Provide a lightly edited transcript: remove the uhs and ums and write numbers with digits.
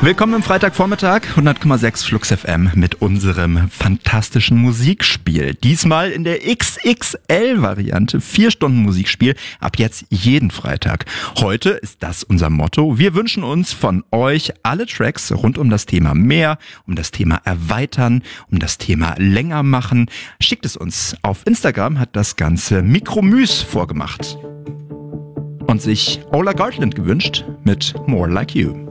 Willkommen im Freitagvormittag, 100,6 Flux FM mit unserem fantastischen Musikspiel. Diesmal in der XXL-Variante, 4 Stunden Musikspiel, ab jetzt jeden Freitag. Heute ist das unser Motto. Wir wünschen uns von euch alle Tracks rund um das Thema mehr, um das Thema erweitern, um das Thema länger machen. Schickt es uns. Auf Instagram hat das Ganze Mikromüs vorgemacht und sich Ola Gartland gewünscht mit More Like You.